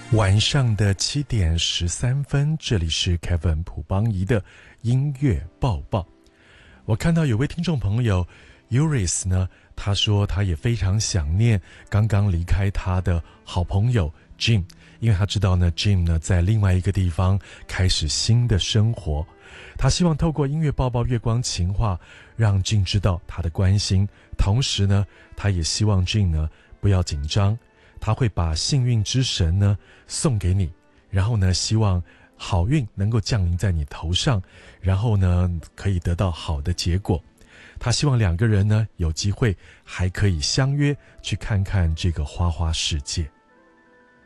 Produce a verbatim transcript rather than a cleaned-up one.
晚上的七点十三分，这里是 Kevin 朴邦仪的音乐报报。我看到有位听众朋友 Uris 呢，他说他也非常想念刚刚离开他的好朋友 Jim， 因为他知道呢 Jim 呢在另外一个地方开始新的生活。他希望透过音乐报报月光情话，让 Jim 知道他的关心，同时呢，他也希望 Jim 呢不要紧张。他会把幸运之神呢送给你，然后呢希望好运能够降临在你头上，然后呢可以得到好的结果。他希望两个人呢有机会还可以相约去看看这个花花世界。